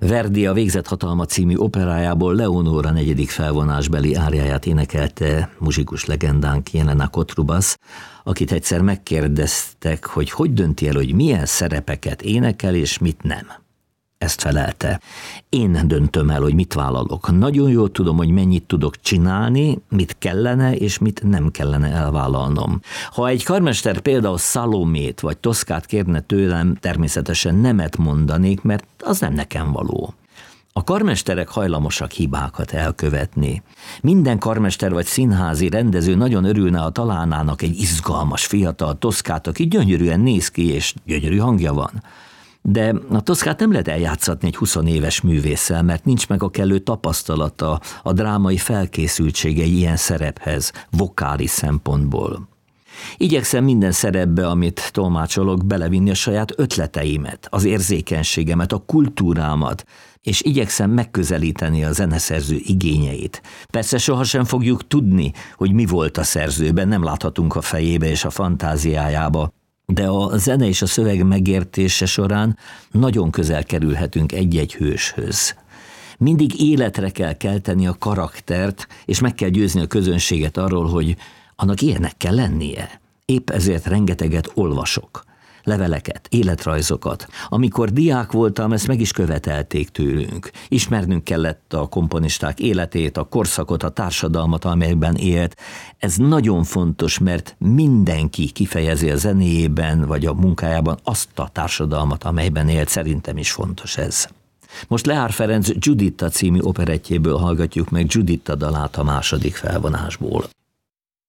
Verdi a Végzett hatalma című operájából Leonóra negyedik felvonásbeli áriáját énekelte muzsikus legendánk Jelena Kotrubas, akit egyszer megkérdeztek, hogy dönti el, hogy milyen szerepeket énekel és mit nem. Ezt felelte. Én döntöm el, hogy mit vállalok. Nagyon jól tudom, hogy mennyit tudok csinálni, mit kellene és mit nem kellene elvállalnom. Ha egy karmester például Salomét vagy Toszkát kérne tőlem, természetesen nemet mondanék, mert az nem nekem való. A karmesterek hajlamosak hibákat elkövetni. Minden karmester vagy színházi rendező nagyon örülne, ha találnának egy izgalmas fiatal Toszkát, aki gyönyörűen néz ki és gyönyörű hangja van. De a Toszkát nem lehet eljátszatni egy 20 éves művésszel, mert nincs meg a kellő tapasztalata, a drámai felkészültsége egy ilyen szerephez, vokális szempontból. Igyekszem minden szerepbe, amit tolmácsolok, belevinni a saját ötleteimet, az érzékenységemet, a kultúrámat, és igyekszem megközelíteni a zeneszerző igényeit. Persze sohasem fogjuk tudni, hogy mi volt a szerzőben, nem láthatunk a fejébe és a fantáziájába, de a zene és a szöveg megértése során nagyon közel kerülhetünk egy-egy hőshöz. Mindig életre kell kelteni a karaktert, és meg kell győzni a közönséget arról, hogy annak ilyenek kell lennie. Épp ezért rengeteget olvasok. Leveleket, életrajzokat. Amikor diák voltam, ezt meg is követelték tőlünk. Ismernünk kellett a komponisták életét, a korszakot, a társadalmat, amelyben élt. Ez nagyon fontos, mert mindenki kifejezi a zenéjében vagy a munkájában azt a társadalmat, amelyben élt. Szerintem is fontos ez. Most Lehár Ferenc Giuditta című operettjéből hallgatjuk meg Giuditta dalát a második felvonásból.